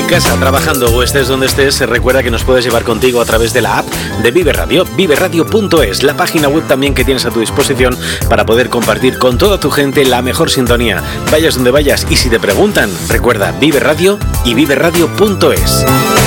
casa, trabajando o estés donde estés, recuerda que nos puedes llevar contigo a través de la app de Vive Radio, viveradio.es, la página web también que tienes a tu disposición para poder compartir con toda tu gente la mejor sintonía. Vayas donde vayas y si te preguntan, recuerda Vive Radio y viveradio.es.